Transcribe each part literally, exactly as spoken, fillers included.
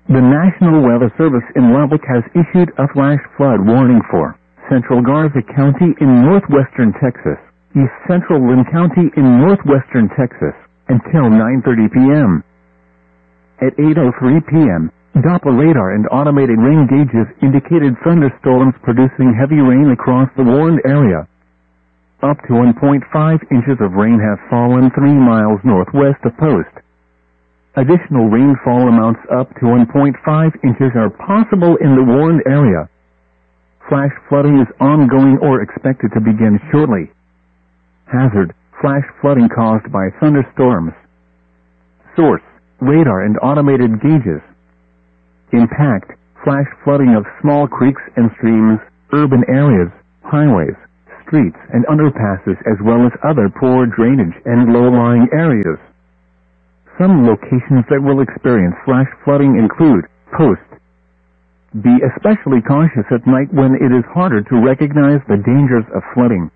The National Weather Service in Lubbock has issued a flash flood warning for Central Garza County in northwestern Texas, East Central Lynn County in northwestern Texas, until nine thirty p.m. At eight oh three p.m., Doppler radar and automated rain gauges indicated thunderstorms producing heavy rain across the warned area. Up to one point five inches of rain have fallen three miles northwest of Post. Additional rainfall amounts up to one point five inches are possible in the warned area. Flash flooding is ongoing or expected to begin shortly. Hazard: flash flooding caused by thunderstorms. Source: radar and automated gauges. Impact: flash flooding of small creeks and streams, urban areas, highways, streets and underpasses, as well as other poor drainage and low-lying areas. Some locations that will experience flash flooding include Post. Be especially cautious at night when it is harder to recognize the dangers of flooding.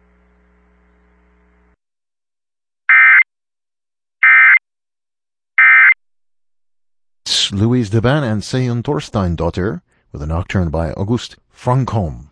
Louise Deban and Seyon Thorsteindottir with a nocturne by Auguste Franchomme.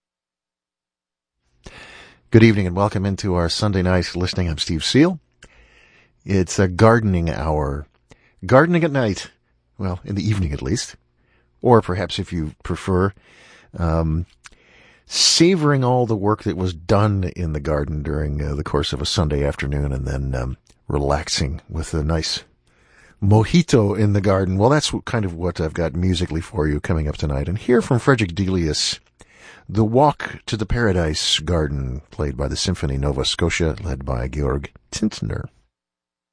Good evening and welcome into our Sunday night listening. I'm Steve Seal. It's a gardening hour. Gardening at night. Well, in the evening at least. Or perhaps if you prefer, um, savoring all the work that was done in the garden during uh, the course of a Sunday afternoon and then um, relaxing with a nice mojito in the garden. Well, that's kind of what I've got musically for you coming up tonight. And here from Frederick Delius, The Walk to the Paradise Garden, played by the Symphony Nova Scotia, led by Georg Tintner.